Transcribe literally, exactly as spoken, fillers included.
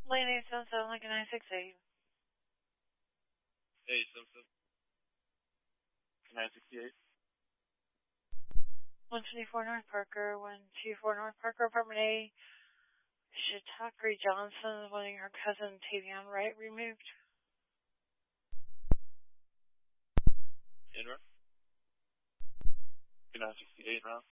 Lane eight seven seven, Lincoln nine six eight. eight seven seven. nine sixty-eight. one twenty-four North Parker, one twenty-four North Parker, Apartment A. Shitakri Johnson wanting her cousin Tavion Wright removed. In round. nine sixty-eight round.